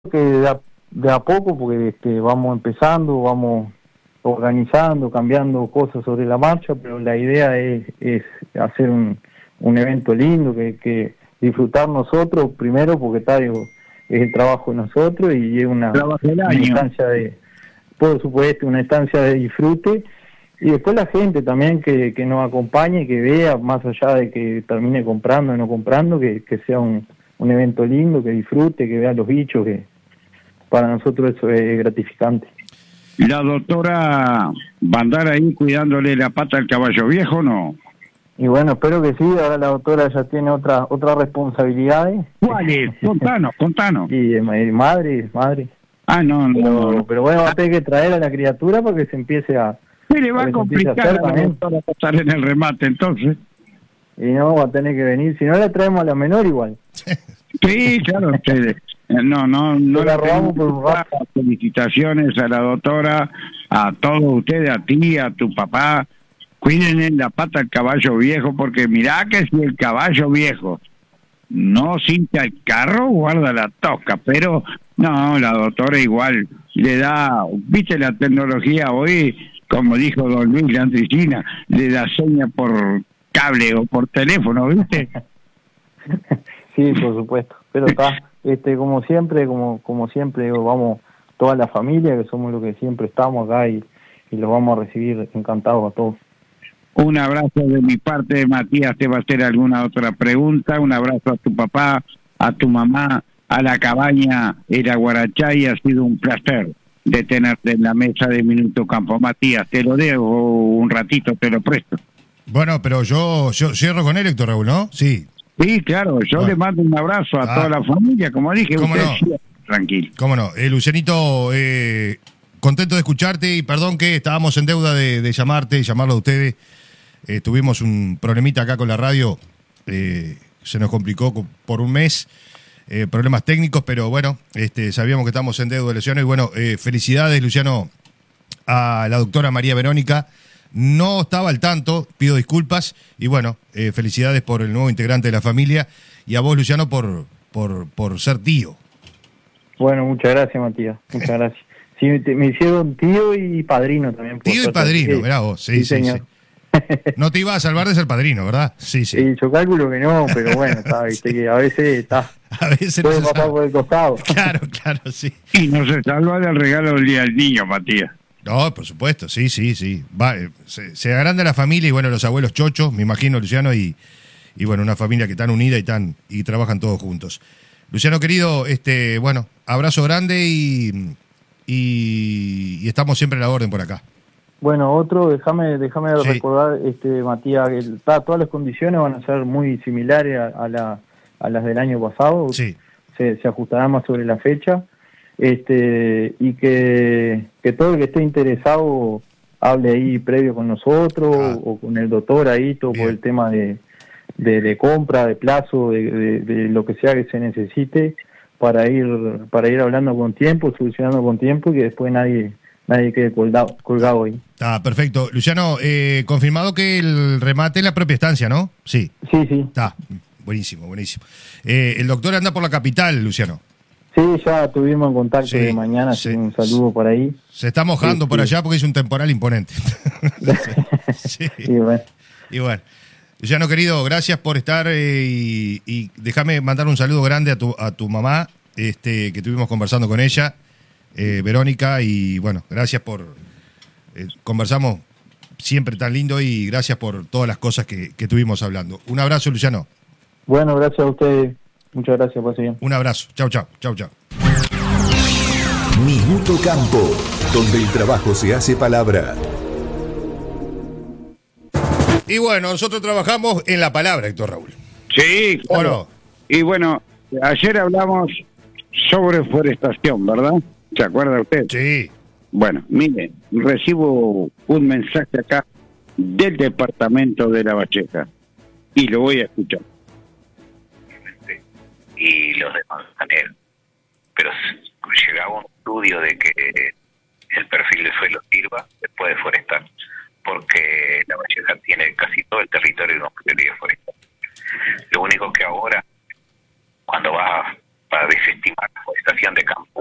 que de a poco, porque vamos empezando, vamos organizando, cambiando cosas sobre la marcha, pero la idea es hacer un evento lindo, que disfrutar nosotros primero, porque es el trabajo de nosotros y es una instancia por supuesto, una instancia de disfrute, y después la gente también que nos acompañe, que vea, más allá de que termine comprando o no comprando, que sea un evento lindo, que disfrute, que vea los bichos, que para nosotros eso es gratificante. ¿La doctora va a andar ahí cuidándole la pata al caballo viejo, no? Y bueno, espero que sí. Ahora la doctora ya tiene otras responsabilidades. ¿Cuáles? Contanos. Y madre. Ah, no. Pero bueno, va a tener que traer a la criatura para que se empiece a... Se le va a complicar a la doctora pasar en el remate, entonces. Y no, va a tener que venir. Si no, la traemos a la menor igual. Sí, claro. No la robamos por un rato. Felicitaciones a la doctora, a todos ustedes, a ti, a tu papá. Cuídenle la pata al caballo viejo, porque mirá que si el caballo viejo no cinta el carro, guarda la tosca. Pero no, la doctora igual le da, viste la tecnología hoy, como dijo don Luis Landricina, le da seña por cable o por teléfono, ¿viste? Sí, por supuesto. Pero está, como siempre, vamos toda la familia, que somos los que siempre estamos acá y los vamos a recibir encantados a todos. Un abrazo de mi parte, Matías. ¿Te va a hacer alguna otra pregunta? Un abrazo a tu papá, a tu mamá, a la cabaña Iraguarachay. Ha sido un placer de tenerte en la mesa de Minuto Campo. Matías, te lo dejo un ratito, te lo presto. Bueno, pero yo cierro con él, Héctor Raúl, ¿no? Sí. Sí, claro, yo le mando un abrazo a toda la familia, como dije. ¿Cómo no? Tranquilo. ¿Cómo no? Lucianito, contento de escucharte y perdón que estábamos en deuda de llamarte y llamarlo a ustedes. Tuvimos un problemita acá con la radio, se nos complicó por un mes, problemas técnicos, pero bueno, sabíamos que estamos en deuda, Luciano, y bueno, felicidades, Luciano, a la doctora María Verónica. No estaba al tanto, pido disculpas, y bueno, felicidades por el nuevo integrante de la familia, y a vos, Luciano, por ser tío. Bueno, muchas gracias, Matías, muchas gracias. Sí, me hicieron tío y padrino también. Tío y padrino, sí, mirá vos, sí, señor. Sí. No te iba a salvar de ser padrino, ¿verdad? Sí. Sí, yo calculo que no, pero bueno, viste que a veces está. A veces puede pasar por el costado. Claro, sí. Y no se salva del regalo del día del niño, Matías. No, por supuesto, sí. Va, se agranda la familia y bueno, los abuelos chochos, me imagino, Luciano, y bueno, una familia que tan unida y trabajan todos juntos. Luciano, querido, bueno, abrazo grande y estamos siempre a la orden por acá. Bueno, déjame recordar, Matías, que todas las condiciones van a ser muy similares a las del año pasado. Sí. Se ajustará más sobre la fecha. Y que todo el que esté interesado hable ahí previo con nosotros o con el doctor ahí, todo por el tema de compra, de plazo, de lo que sea que se necesite para ir hablando con tiempo, solucionando con tiempo y que después nadie quede colgado ahí. Perfecto. Luciano, confirmado que el remate es la propia estancia, ¿no? Sí. Sí. Está, buenísimo. El doctor anda por la capital, Luciano. Sí, ya estuvimos en contacto de mañana, un saludo por ahí. Se está mojando por allá porque es un temporal imponente. Sí. Y bueno. Luciano, querido, gracias por estar y déjame mandar un saludo grande a tu mamá, que estuvimos conversando con ella, Verónica, y bueno, gracias por... conversamos siempre tan lindo y gracias por todas las cosas que estuvimos hablando. Un abrazo, Luciano. Bueno, gracias a ustedes. Muchas gracias, pase bien. Un abrazo. Chau. Minuto Campo, donde el trabajo se hace palabra. Y bueno, nosotros trabajamos en la palabra, Héctor Raúl. Sí, claro. Y bueno, ayer hablamos sobre forestación, ¿verdad? ¿Se acuerda usted? Sí. Bueno, mire, recibo un mensaje acá del departamento de La Valleja y lo voy a escuchar. Y los demás también. Pero llegaba un estudio de que el perfil de suelo sirva después de forestar, porque La Valleja tiene casi todo el territorio de una prioridad forestal. Lo único que ahora, cuando vas para desestimar la forestación de campo.